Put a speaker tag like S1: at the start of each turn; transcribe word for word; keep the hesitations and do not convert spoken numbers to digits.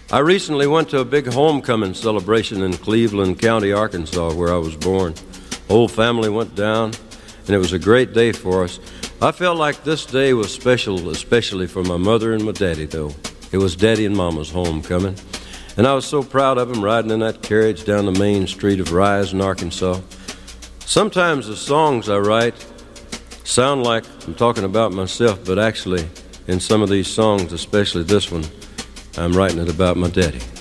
S1: I recently went to a big homecoming celebration in Cleveland County, Arkansas, where I was born. Whole family went down, and it was a great day for us. I felt like this day was special, especially for my mother and my daddy, though. It was Daddy and Mama's homecoming, and I was so proud of them riding in that carriage down the main street of Rising, Arkansas. Sometimes the songs I write sound like I'm talking about myself, but actually, in some of these songs, especially this one, I'm writing it about my daddy.